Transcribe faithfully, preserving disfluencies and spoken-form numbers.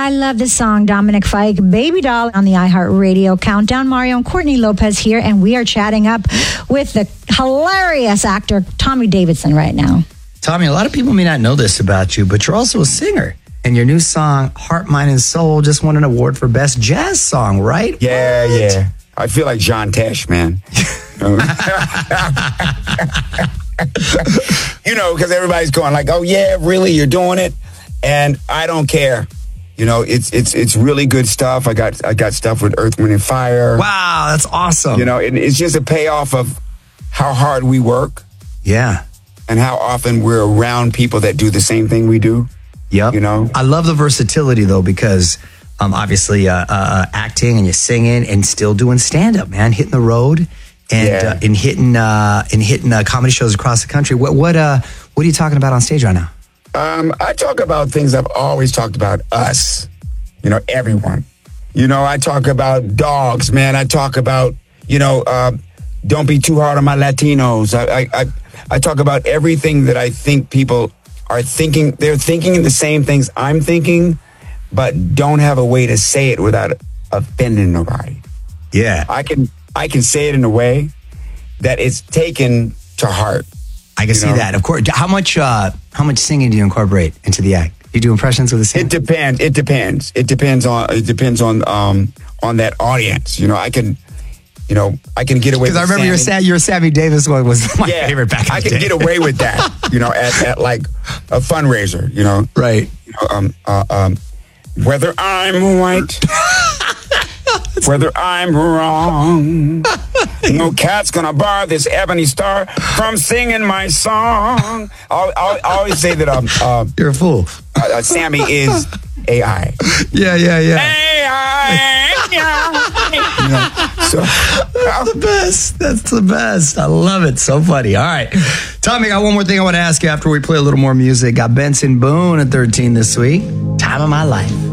I love this song, Dominic Fike, Baby Doll, on the iHeartRadio Countdown. Mario and Courtney Lopez here, and we are chatting up with the hilarious actor Tommy Davidson right now. Tommy, a lot of people may not know this about you, but you're also a singer. And your new song, Heart, Mind, and Soul, just won an award for Best Jazz Song, right? Yeah, what? yeah. I feel like John Tesh, man. You know, because everybody's going like, oh, yeah, really, you're doing it? And I don't care. You know, it's it's it's really good stuff. I got I got stuff with Earth, Wind, and Fire. Wow, that's awesome. You know, it, it's just a payoff of how hard we work. Yeah. And how often we're around people that do the same thing we do. Yep. You know? I love the versatility, though, because um, obviously uh, uh, acting and you're singing and still doing stand-up, man, hitting the road and yeah. uh, and hitting uh, and hitting uh, comedy shows across the country. What what uh what are you talking about on stage right now? Um, I talk about things I've always talked about, us, you know, everyone. You know, I talk about dogs, man. I talk about, you know, uh, don't be too hard on my Latinos. I, I, I, I talk about everything that I think people are thinking. They're thinking the same things I'm thinking, but don't have a way to say it without offending nobody. Yeah. I can, I can say it in a way that it's taken to heart. I can see know? that. Of course. How much uh, how much singing do you incorporate into the act? You do impressions with the singer? It depends. It depends. It depends on it depends on um on that audience. You know, I can you know, I can get away with Because I remember your Sa- your Sammy Davis one was my yeah, favorite back in I the can day. get away with that, you know, at, at like a fundraiser, you know. Right. You know, um uh, um whether I'm white, whether I'm wrong, no cat's gonna bar this ebony star from singing my song. I'll, I'll, I always say that um, uh, you're a fool. Uh, uh, Sammy is A I. Yeah, yeah, yeah. A I. You know, so, That's the best. That's the best. I love it. So funny. All right. Tommy, I got one more thing I want to ask you after we play a little more music. Got Benson Boone at thirteen this week. Time of My Life.